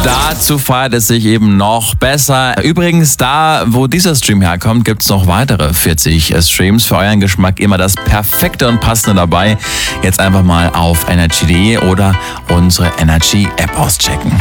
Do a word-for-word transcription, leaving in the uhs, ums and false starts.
dazu feiert es sich eben noch besser. Übrigens, da, wo dieser Stream herkommt, gibt es noch weitere vierzig Streams. Für euren Geschmack immer das Perfekte und Passende dabei. Jetzt einfach mal auf energy punkt de oder unsere Energy App auschecken.